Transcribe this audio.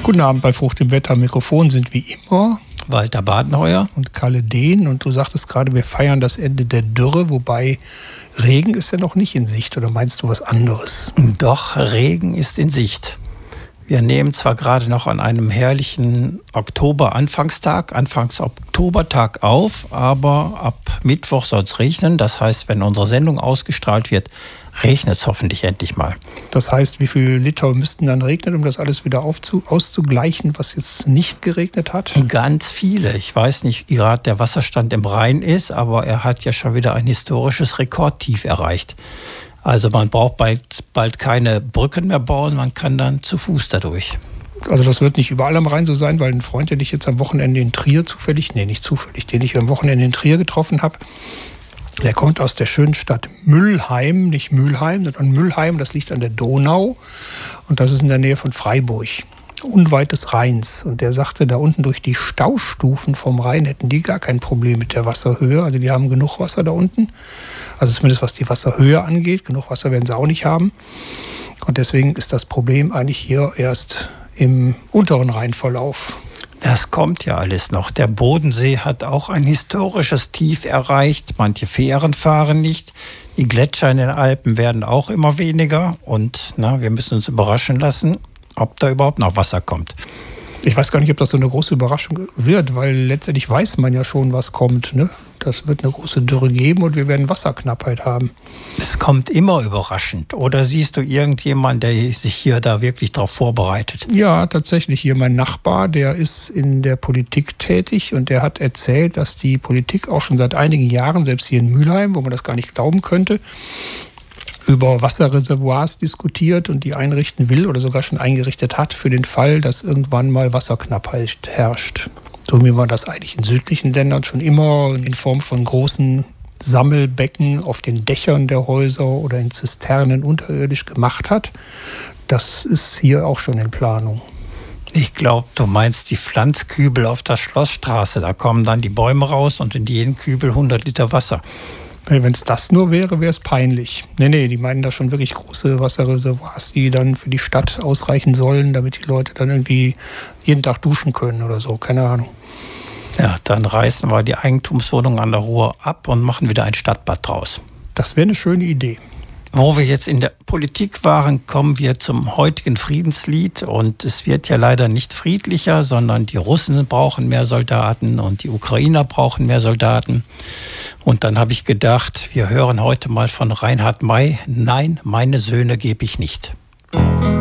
Guten Abend bei Frucht im Wetter. Am Mikrofon sind wie immer Walter Badenheuer und Kalle Dehn. Und du sagtest gerade, wir feiern das Ende der Dürre, wobei Regen ist ja noch nicht in Sicht. Oder meinst du was anderes? Doch, Regen ist in Sicht. Wir nehmen zwar gerade noch an einem herrlichen Anfangs-Oktobertag auf, aber ab Mittwoch soll es regnen. Das heißt, wenn unsere Sendung ausgestrahlt wird, regnet es hoffentlich endlich mal. Das heißt, wie viele Liter müssten dann regnen, um das alles wieder auszugleichen, was jetzt nicht geregnet hat? Ganz viele. Ich weiß nicht, wie gerade der Wasserstand im Rhein ist, aber er hat ja schon wieder ein historisches Rekordtief erreicht. Also man braucht bald keine Brücken mehr bauen, man kann dann zu Fuß dadurch. Also das wird nicht überall am Rhein so sein, weil ein Freund, den ich jetzt am Wochenende in Trier den ich am Wochenende in Trier getroffen habe, der kommt aus der schönen Stadt Müllheim, nicht Mülheim, sondern Müllheim, das liegt an der Donau und das ist in der Nähe von Freiburg, unweit des Rheins. Und der sagte, da unten durch die Staustufen vom Rhein hätten die gar kein Problem mit der Wasserhöhe. Also die haben genug Wasser da unten, also zumindest was die Wasserhöhe angeht. Genug Wasser werden sie auch nicht haben. Und deswegen ist das Problem eigentlich hier erst im unteren Rheinverlauf. Das kommt ja alles noch. Der Bodensee hat auch ein historisches Tief erreicht. Manche Fähren fahren nicht. Die Gletscher in den Alpen werden auch immer weniger. Und wir müssen uns überraschen lassen, ob da überhaupt noch Wasser kommt. Ich weiß gar nicht, ob das so eine große Überraschung wird, weil letztendlich weiß man ja schon, was kommt, ne? Das wird eine große Dürre geben und wir werden Wasserknappheit haben. Es kommt immer überraschend. Oder siehst du irgendjemanden, der sich hier da wirklich darauf vorbereitet? Ja, tatsächlich. Hier mein Nachbar, der ist in der Politik tätig und der hat erzählt, dass die Politik auch schon seit einigen Jahren, selbst hier in Mülheim, wo man das gar nicht glauben könnte, über Wasserreservoirs diskutiert und die einrichten will oder sogar schon eingerichtet hat für den Fall, dass irgendwann mal Wasserknappheit herrscht. So wie man das eigentlich in südlichen Ländern schon immer in Form von großen Sammelbecken auf den Dächern der Häuser oder in Zisternen unterirdisch gemacht hat. Das ist hier auch schon in Planung. Ich glaube, du meinst die Pflanzkübel auf der Schlossstraße. Da kommen dann die Bäume raus und in jeden Kübel 100 Liter Wasser. Wenn es das nur wäre, wäre es peinlich. Nee, die meinen da schon wirklich große Wasserreservoirs, die dann für die Stadt ausreichen sollen, damit die Leute dann irgendwie jeden Tag duschen können oder so. Keine Ahnung. Ja, dann reißen wir die Eigentumswohnung an der Ruhr ab und machen wieder ein Stadtbad draus. Das wäre eine schöne Idee. Wo wir jetzt in der Politik waren, kommen wir zum heutigen Friedenslied. Und es wird ja leider nicht friedlicher, sondern die Russen brauchen mehr Soldaten und die Ukrainer brauchen mehr Soldaten. Und dann habe ich gedacht, wir hören heute mal von Reinhard May, nein, meine Söhne gebe ich nicht.